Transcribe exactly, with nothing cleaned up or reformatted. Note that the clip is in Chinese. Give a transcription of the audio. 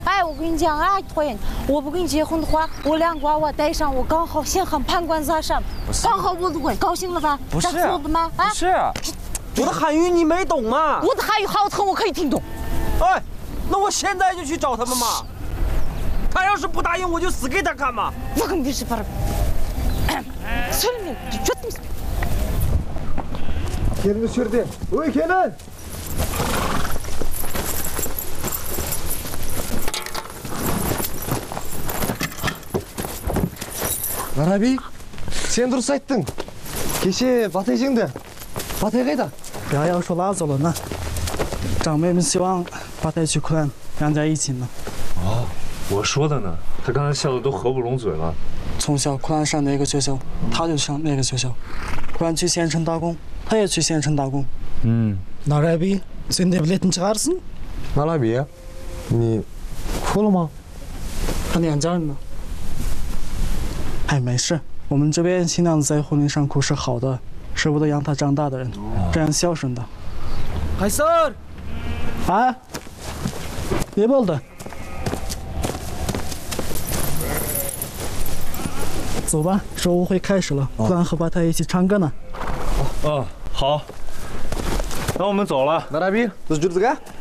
哎，我跟你讲啊，拖延，我不跟你结婚的话，我两个娃娃带上，我刚好先喊判官咋上，刚好我都会高兴了吧？ 不是说的吗？啊， 不是， 我的汉语你没懂吗？ 我的汉语好听，我可以听懂。 哎，那我现在就去找他们嘛。他要是不答应，我就死给他看嘛。 我跟你说吧，村里面绝对。 Gelin düşürdü. Uy gelin. Arabi, sen dürüst ayttın. Keşe Batay жеңді. Batay қайда? 不要要说拉走了呢。长辈们希望把他去看两家一起呢。 哦，我说的呢，他刚才笑的都合不拢嘴了。 从小库兰上哪个学校，他就上哪个学校。库兰去县城打工，他也去县城打工。 嗯， Narabi, sen de bilетін шығарсың? Arabi,你哭了吗？ 他两家人呢？哎，没事，我们这边新娘子在婚礼上哭是好的，是为了让她长大的人，这样孝顺的。 海森， 啊，别boldu。走吧，说舞会开始了，库兰和巴泰一起唱歌呢。 哦，好，那我们走了。 Arabi, biz yürüdük ha?